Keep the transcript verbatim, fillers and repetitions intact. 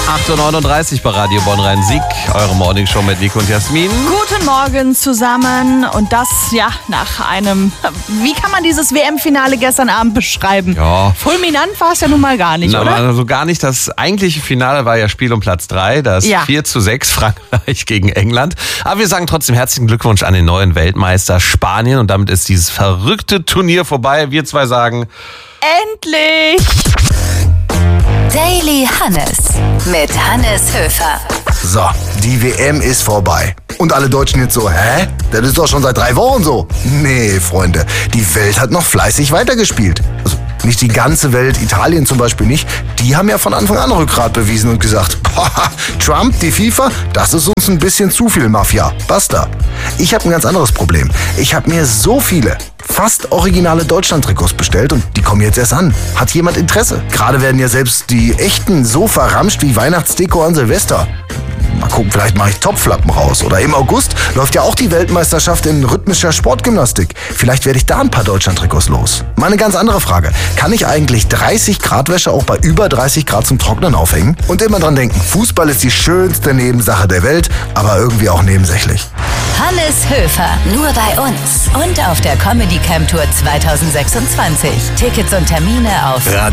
acht Uhr neununddreißig bei Radio Bonn-Rhein-Sieg, eure Morningshow mit Nico und Jasmin. Guten Morgen zusammen und das, ja, nach einem, wie kann man dieses W M-Finale gestern Abend beschreiben? Ja. Fulminant war es ja nun mal gar nicht, Na, oder? Also gar nicht. Das eigentliche Finale war ja Spiel um Platz drei, das Ja. vier zu sechs Frankreich gegen England. Aber wir sagen trotzdem herzlichen Glückwunsch an den neuen Weltmeister Spanien und damit ist dieses verrückte Turnier vorbei. Wir zwei sagen... Endlich! Daily Hannes mit Hannes Höfer. So, die W M ist vorbei. Und alle Deutschen jetzt so, hä? Das ist doch schon seit drei Wochen so. Nee, Freunde, die Welt hat noch fleißig weitergespielt. Also nicht die ganze Welt, Italien zum Beispiel nicht. Die haben ja von Anfang an Rückgrat bewiesen und gesagt, boah, Trump, die FIFA, das ist uns ein bisschen zu viel Mafia. Basta. Ich habe ein ganz anderes Problem. Ich habe mir so viele fast originale Deutschland-Trikots bestellt und die kommen jetzt erst an. Hat jemand Interesse? Gerade werden ja selbst die echten so verramscht wie Weihnachtsdeko an Silvester. Mal gucken, vielleicht mache ich Topflappen raus. Oder im August läuft ja auch die Weltmeisterschaft in rhythmischer Sportgymnastik. Vielleicht werde ich da ein paar Deutschland-Trikots los. Mal eine ganz andere Frage. Kann ich eigentlich dreißig Grad Wäsche auch bei über dreißig Grad zum Trocknen aufhängen? Und immer dran denken, Fußball ist die schönste Nebensache der Welt, aber irgendwie auch nebensächlich. Hannes Höfer, nur bei uns und auf der Comedy Camp Tour zwanzig sechsundzwanzig. Tickets und Termine auf